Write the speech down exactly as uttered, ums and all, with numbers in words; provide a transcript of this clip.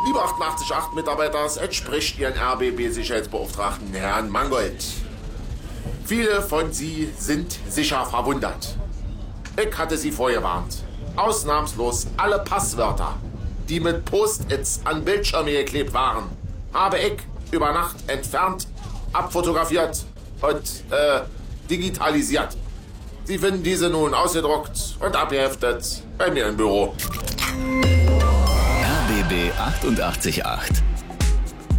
Liebe achtundachtzig Komma acht Mitarbeiter, es spricht Ihren R B B-Sicherheitsbeauftragten Herrn Mangold. Viele von Sie sind sicher verwundert. Ich hatte Sie vorgewarnt. Ausnahmslos alle Passwörter, die mit Post-its an Bildschirme geklebt waren, habe ich über Nacht entfernt, abfotografiert und äh, digitalisiert. Sie finden diese nun ausgedruckt und abgeheftet bei mir im Büro. R B B achtundachtzig Komma acht.